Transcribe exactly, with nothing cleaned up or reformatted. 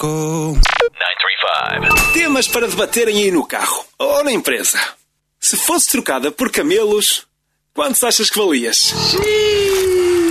go. nove três cinco. Temas para debaterem aí no carro ou na empresa. Se fosse trocada por camelos, quantos achas que valias?